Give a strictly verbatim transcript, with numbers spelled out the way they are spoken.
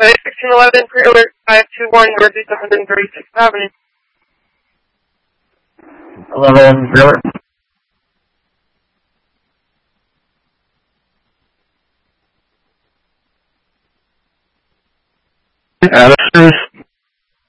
sixteen eleven pre-alert five two one Northeast one hundred thirty-sixth Avenue. eleven, pre-alert. Uh, this is